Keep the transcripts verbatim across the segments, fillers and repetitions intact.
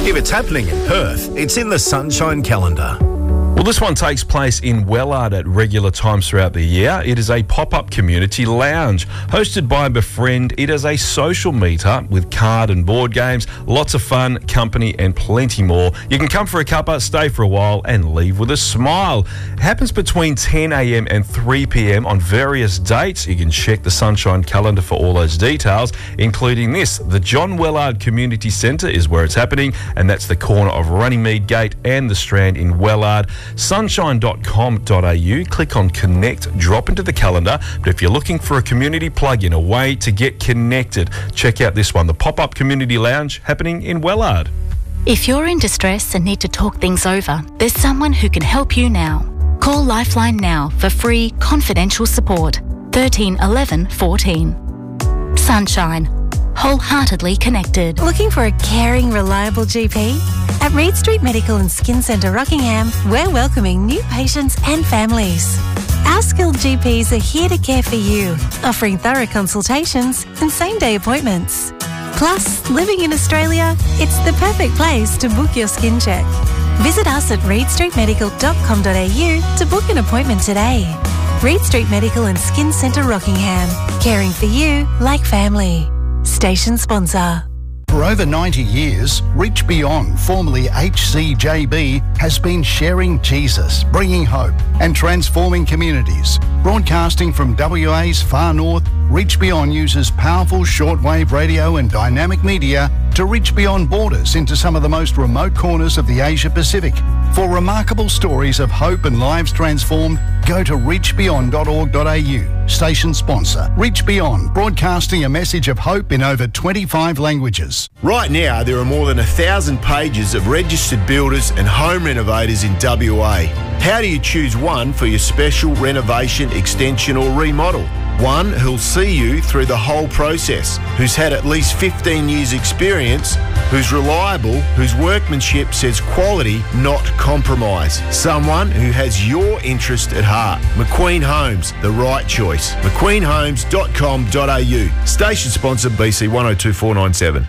If it's happening in Perth, it's in the Sunshine Calendar. Well, this one takes place in Wellard at regular times throughout the year. It is a pop-up community lounge hosted by Befriend. It is a social meetup with card and board games, lots of fun, company and plenty more. You can come for a cuppa, stay for a while and leave with a smile. It happens between ten a.m. and three p.m. on various dates. You can check the Sunshine Calendar for all those details, including this. The John Wellard Community Centre is where it's happening, and that's the corner of Runnymede Gate and the Strand in Wellard. sunshine dot com dot a u, click on Connect, drop into the calendar. But if you're looking for a community plug-in, a way to get connected, check out this one, the Pop-Up Community Lounge happening in Wellard. If you're in distress and need to talk things over, there's someone who can help you now. Call Lifeline now for free confidential support. thirteen eleven fourteen. Sunshine. Wholeheartedly connected. Looking for a caring, reliable G P? At Reed Street Medical and Skin Centre Rockingham, we're welcoming new patients and families. Our skilled G Ps are here to care for you, offering thorough consultations and same-day appointments. Plus, living in Australia, it's the perfect place to book your skin check. Visit us at reed street medical dot com dot a u to book an appointment today. Reed Street Medical and Skin Centre Rockingham, caring for you like family. Station sponsor. For over ninety years, Reach Beyond, formerly H C J B, has been sharing Jesus, bringing hope and transforming communities. Broadcasting from W A's far north, Reach Beyond uses powerful shortwave radio and dynamic media to reach beyond borders into some of the most remote corners of the Asia Pacific. For remarkable stories of hope and lives transformed, go to reach beyond dot org dot a u. Station sponsor. Reach Beyond, broadcasting a message of hope in over twenty-five languages. Right now, there are more than a thousand pages of registered builders and home renovators in W A. How do you choose one for your special renovation, extension or remodel? One who'll see you through the whole process, who's had at least fifteen years experience, who's reliable, whose workmanship says quality, not compromise. Someone who has your interest at heart. McQueen Homes, the right choice. mcqueen homes dot com dot a u. Station sponsor B C one oh two four nine seven.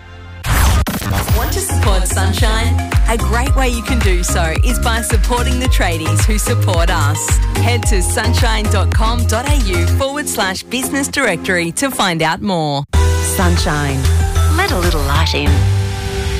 Want to support Sunshine? A great way you can do so is by supporting the tradies who support us. Head to sunshine dot com dot a u forward slash business directory to find out more. Sunshine. Let a little light in.